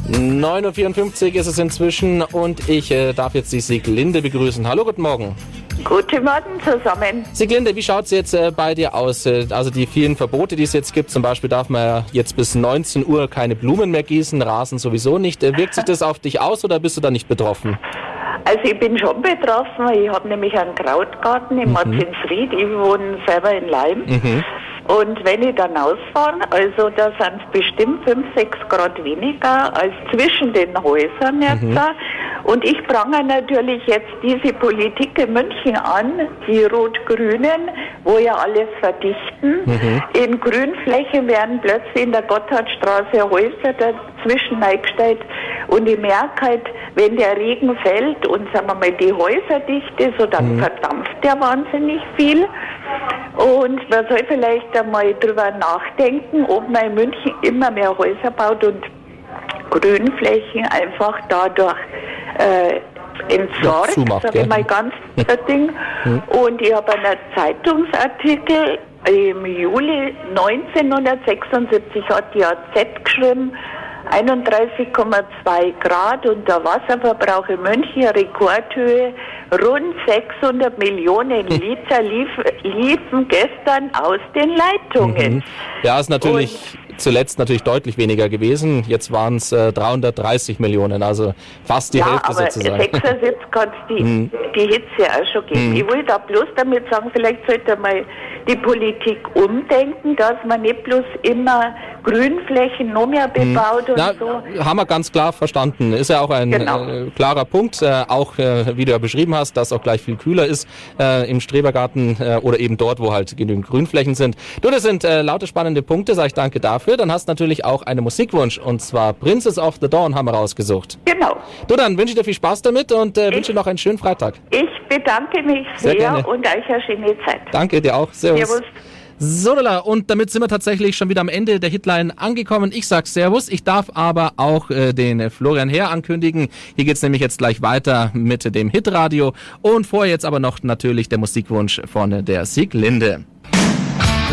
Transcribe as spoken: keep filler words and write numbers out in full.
neun Uhr vierundfünfzig ist es inzwischen und ich äh, darf jetzt die Sieglinde begrüßen. Hallo, guten Morgen. Guten Morgen zusammen. Sieglinde, wie schaut es jetzt äh, bei dir aus? Äh, also die vielen Verbote, die es jetzt gibt, zum Beispiel darf man jetzt bis neunzehn Uhr keine Blumen mehr gießen, Rasen sowieso nicht. Äh, wirkt sich das auf dich aus oder bist du da nicht betroffen? Also ich bin schon betroffen. Ich habe nämlich einen Krautgarten in mhm. Martinsried. Ich wohne selber in Leim. Mhm. Und wenn ich dann ausfahre, also da sind es bestimmt fünf, sechs Grad weniger als zwischen den Häusern jetzt. Mhm. Und ich prangere natürlich jetzt diese Politik in München an, die Rot-Grünen, wo ja alles verdichten. Mhm. In Grünflächen werden plötzlich in der Gotthardstraße Häuser dazwischen eingestellt. Und ich merke halt, wenn der Regen fällt und sagen wir mal die Häuserdichte ist, so dann mhm. verdampft der wahnsinnig viel. Und man soll vielleicht einmal drüber nachdenken, ob man in München immer mehr Häuser baut und Grünflächen einfach dadurch äh, entsorgt, sage ich mal ganz das Ding. Mhm. Und ich habe einen Zeitungsartikel im Juli neunzehnhundertsechsundsiebzig hat die A Z geschrieben, einunddreißig Komma zwei Grad und der Wasserverbrauch in München, Rekordhöhe, rund sechshundert Millionen Liter lief, liefen gestern aus den Leitungen. Mhm. Ja, ist natürlich und zuletzt natürlich deutlich weniger gewesen. Jetzt waren es äh, dreihundertdreißig Millionen, also fast die ja, Hälfte aber sozusagen. sechsundsiebzig kann es die, mhm. die Hitze auch schon geben. Mhm. Ich will da bloß damit sagen, vielleicht sollte mal die Politik umdenken, dass man nicht bloß immer Grünflächen noch mehr bebaut mhm. und Na, so. Haben wir ganz klar verstanden. Ist ja auch ein genau. äh, klarer Punkt. Äh, auch, äh, wie du ja beschrieben hast, dass auch gleich viel kühler ist äh, im Strebergarten äh, oder eben dort, wo halt genügend Grünflächen sind. Du, das sind äh, laute spannende Punkte, sag ich danke dafür. Dann hast du natürlich auch einen Musikwunsch und zwar Princess of the Dawn haben wir rausgesucht. Genau. Du, dann wünsche ich dir viel Spaß damit und äh, wünsche dir noch einen schönen Freitag. Ich bedanke mich sehr, sehr und euch eine schöne Zeit. Danke dir auch. Servus. Servus. So, und damit sind wir tatsächlich schon wieder am Ende der Hitline angekommen. Ich sag Servus, ich darf aber auch äh, den Florian Herr ankündigen. Hier geht's nämlich jetzt gleich weiter mit dem Hitradio und vorher jetzt aber noch natürlich der Musikwunsch von der Sieglinde.